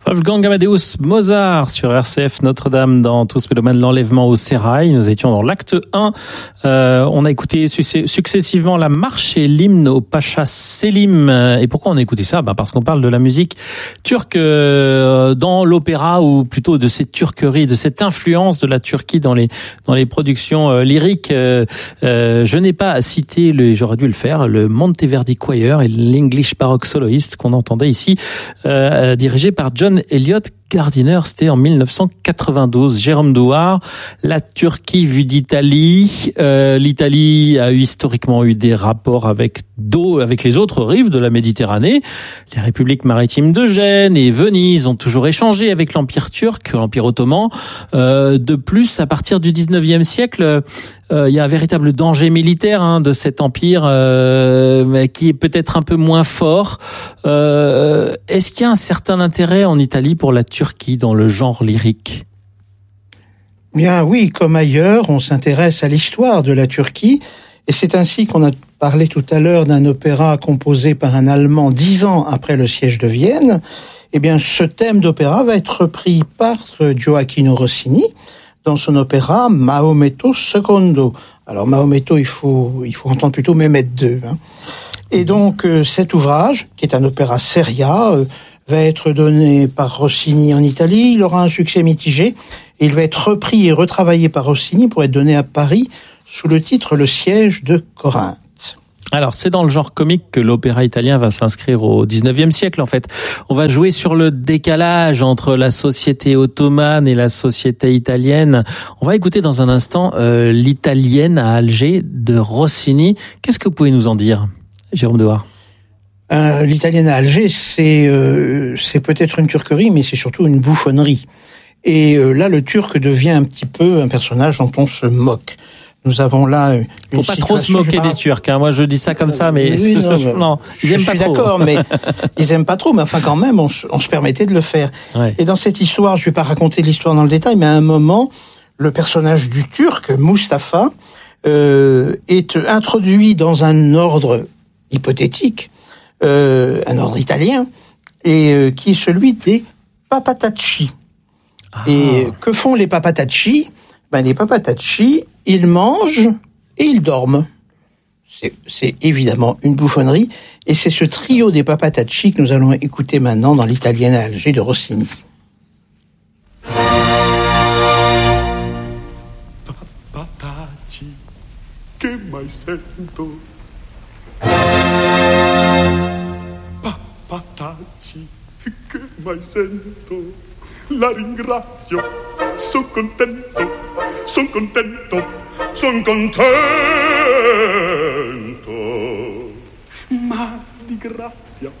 Wolfgang Amadeus Mozart sur RCF Notre-Dame dans Tous Mélomanes, l'enlèvement au sérail. Nous étions dans l'acte 1. On a écouté successivement la marche et l'hymne au Pacha Selim. Et pourquoi on a écouté ça? Parce qu'on parle de la musique turque dans l'opéra, ou plutôt de cette turquerie, de cette influence de la Turquie dans les productions lyriques. Je n'ai pas cité, j'aurais dû le faire, le Monteverdi Choir et l'English Baroque Soloist qu'on entendait ici, dirigé par John Elliott Gardiner. C'était en 1992. Jérôme Douard, la Turquie vue d'Italie. L'Italie a historiquement eu des rapports avec les autres rives de la Méditerranée. Les républiques maritimes de Gênes et Venise ont toujours échangé avec l'Empire turc, l'Empire ottoman. De plus, à partir du 19e siècle, il y a un véritable danger militaire de cet empire qui est peut-être un peu moins fort. Est-ce qu'il y a un certain intérêt en Italie pour la Turquie dans le genre lyrique? Bien oui, comme ailleurs, on s'intéresse à l'histoire de la Turquie, et c'est ainsi qu'on a parlé tout à l'heure d'un opéra composé par un Allemand 10 ans après le siège de Vienne. Eh bien, ce thème d'opéra va être repris par Gioacchino Rossini dans son opéra Maometto II. Alors Maometto, il faut entendre plutôt Mehmet II. Et donc cet ouvrage, qui est un opéra seria, va être donné par Rossini en Italie. Il aura un succès mitigé. Et il va être repris et retravaillé par Rossini pour être donné à Paris sous le titre Le siège de Corinthe. Alors, c'est dans le genre comique que l'opéra italien va s'inscrire au 19e siècle, en fait. On va jouer sur le décalage entre la société ottomane et la société italienne. On va écouter dans un instant l'Italienne à Alger de Rossini. Qu'est-ce que vous pouvez nous en dire, Jérôme Douard? L'Italienne à Alger, c'est peut-être une turquerie, mais c'est surtout une bouffonnerie. Et là, le Turc devient un petit peu un personnage dont on se moque. Nous avons là une faut pas trop se moquer des Turcs, Moi, je dis ça comme ça, mais oui, non, ils aiment pas trop. Je suis d'accord, mais ils aiment pas trop. Mais enfin, quand même, on se permettait de le faire. Ouais. Et dans cette histoire, je vais pas raconter l'histoire dans le détail, mais à un moment, le personnage du Turc, Mustapha, est introduit dans un ordre hypothétique, un ordre italien, et qui est celui des papatacci. Ah. Et que font les papatacci? Les papatacci, ils mangent et ils dorment. C'est évidemment une bouffonnerie, et c'est ce trio des papatacci que nous allons écouter maintenant dans l'Italienne à Alger de Rossini. Papatacci, che mai sento. Papatacci, che mai sento. La ringrazio, son contento, son contento, son contento. Ma di grazia,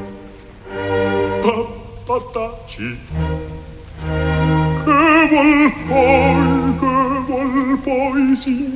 papatacci, che vuol poi, signor?